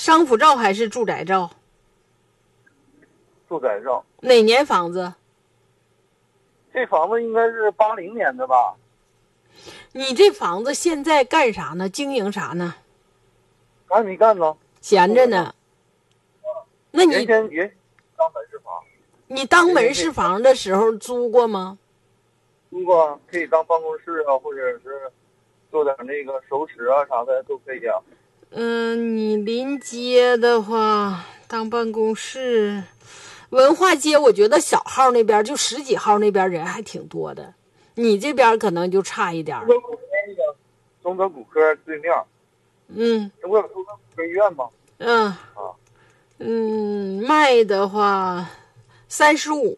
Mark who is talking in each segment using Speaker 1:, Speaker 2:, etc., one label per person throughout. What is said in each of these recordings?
Speaker 1: 商府照还是住宅照？
Speaker 2: 住宅照。
Speaker 1: 哪年房子？
Speaker 2: 这房子应该是80年的吧？
Speaker 1: 你这房子现在干啥呢？经营啥呢？
Speaker 2: 还没干呢，
Speaker 1: 闲着呢。那你
Speaker 2: 原先当门市房。
Speaker 1: 你当门市房的时候租过吗？
Speaker 2: 租过，可以当办公室啊，或者是做点那个熟食啊啥的都可以啊。
Speaker 1: 你临街的话当办公室，文化街我觉得小号那边就10几号那边人还挺多的，你这边可能就差一点。
Speaker 2: 中德骨科对面。这不有中德骨科医院吗？
Speaker 1: 卖的话35。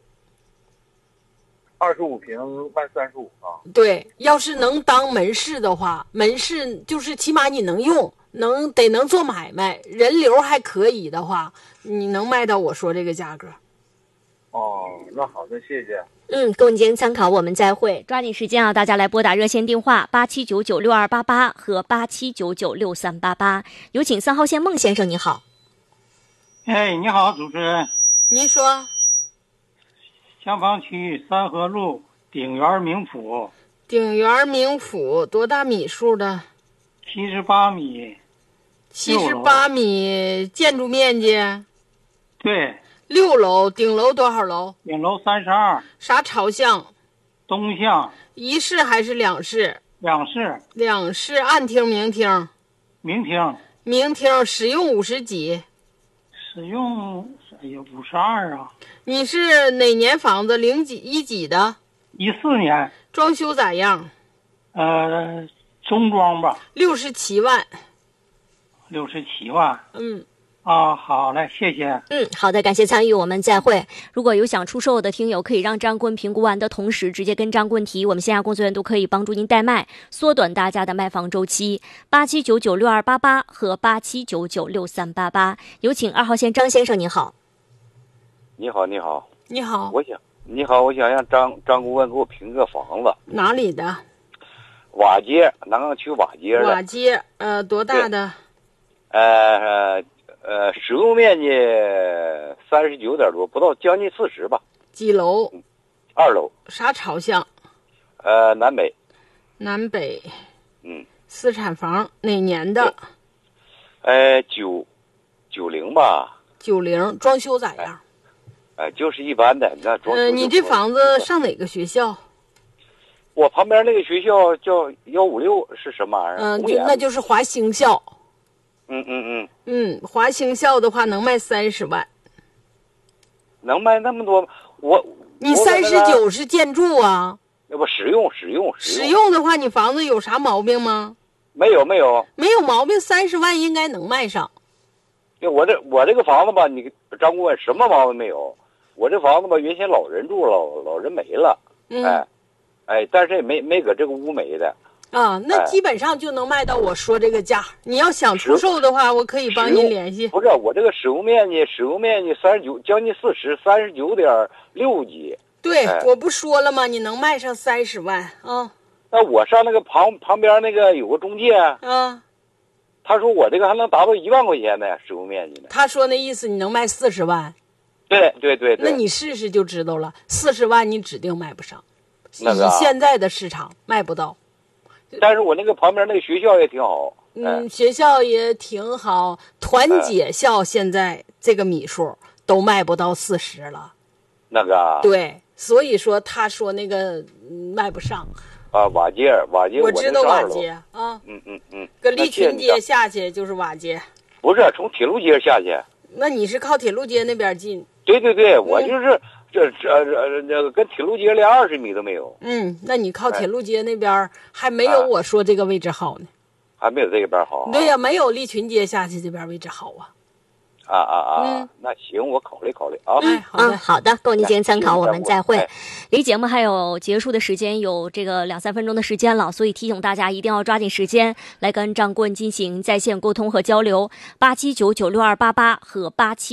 Speaker 2: 25平卖35啊。
Speaker 1: 对，要是能当门市的话，门市就是起码你能用，能做买卖，人流还可以的话，你能卖到我说这个价格。
Speaker 2: 哦，那好的，谢谢。
Speaker 3: 供您参考，我们再会。抓紧时间啊，大家来拨打热线电话87996288和87996388。有请3号线孟先生，你好。
Speaker 4: 哎，你好，主持人。
Speaker 1: 您说。
Speaker 4: 香坊区三河路鼎园名府。
Speaker 1: 鼎园名府多大米数的
Speaker 4: ？78米。
Speaker 1: 78米，建筑面积？
Speaker 4: 对。
Speaker 1: 6楼，顶楼多少楼？
Speaker 4: 顶楼32。
Speaker 1: 啥朝向？
Speaker 4: 东向。
Speaker 1: 一室还是2室？
Speaker 4: 两室。
Speaker 1: 2室，暗厅明厅？
Speaker 4: 明厅。
Speaker 1: 明厅，使用50几？
Speaker 4: 使用52啊。
Speaker 1: 你是哪年房子？0几1几的
Speaker 4: ？14年。
Speaker 1: 装修咋样？
Speaker 4: 中装吧。
Speaker 1: 67万。
Speaker 4: 67万。好嘞，谢谢。
Speaker 3: 好的，感谢参与，我们再会。如果有想出售的听友，可以让张棍评估完的同时直接跟张棍提，我们线下工作人员都可以帮助您代卖，缩短大家的卖房周期。87996288和87996388。有请2号线张先生，你好。
Speaker 5: 你好，你好。
Speaker 1: 你好。
Speaker 5: 我想让张顾问给我评个房子。
Speaker 1: 哪里的？
Speaker 5: 瓦街，南岗区瓦街的。
Speaker 1: 瓦街，多大的？
Speaker 5: 使用面积39点多，不到将近40吧。
Speaker 1: 几楼
Speaker 5: ？2楼。
Speaker 1: 啥朝向？
Speaker 5: 南北。
Speaker 1: 南北。私产房，哪年的
Speaker 5: ？90吧。
Speaker 1: 90，装修咋样？
Speaker 5: 就是一般的。那装修。
Speaker 1: 你这房子上哪个学校？
Speaker 5: 我旁边那个学校叫156，是什么玩意儿？
Speaker 1: 那就是华兴校。华兴校的话能卖30万。
Speaker 5: 能卖那么多？
Speaker 1: 你39是建筑啊？
Speaker 5: 那不使用
Speaker 1: 的话，你房子有啥毛病吗？
Speaker 5: 没有
Speaker 1: 没有毛病，30万应该能卖上。
Speaker 5: 我这个房子吧，你张顾问什么毛病没有？我这房子吧，原先老人住了，老人没了。但是也没搁这个屋没的。
Speaker 1: 那基本上就能卖到我说这个价。你要想出售的话，我可以帮您联系。
Speaker 5: 不是，我这个使用面积39，将近40，39.6几。
Speaker 1: 对，我不说了吗？你能卖上30万啊？
Speaker 5: 那我上那个旁边那个有个中介他说我这个还能达到1万块钱的使用面积呢。
Speaker 1: 他说那意思你能卖40万？
Speaker 5: 对。
Speaker 1: 那你试试就知道了，40万你指定卖不上。以现在的市场卖不到。
Speaker 5: 但是我那个旁边那个学校也挺好。
Speaker 1: 学校也挺好。团结校现在这个米数都卖不到40了。
Speaker 5: 那个。
Speaker 1: 对，所以说他说那个卖不上。
Speaker 5: 瓦街，
Speaker 1: 我知道瓦街啊。搁利群街下去就是瓦街。
Speaker 5: 不是，从铁路街下去。
Speaker 1: 那你是靠铁路街那边近？
Speaker 5: 对，我就是这跟铁路街连20米都没有。
Speaker 1: 那你靠铁路街那边还没有我说这个位置好呢。
Speaker 5: 还没有这边好。
Speaker 1: 对呀，没有利群街下去这边位置好啊。
Speaker 5: 那行，我考虑啊。
Speaker 3: 好的，供您进行参考，我们再会。离节目还有结束的时间有这个2-3分钟的时间了，所以提醒大家一定要抓紧时间来跟张棍进行在线沟通和交流。87996288和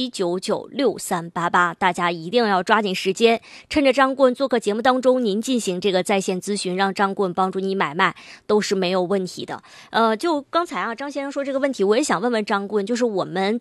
Speaker 3: 87996388，大家一定要抓紧时间，趁着张棍做客节目当中，您进行这个在线咨询，让张棍帮助你买卖都是没有问题的。就刚才张先生说这个问题，我也想问问张棍，就是我们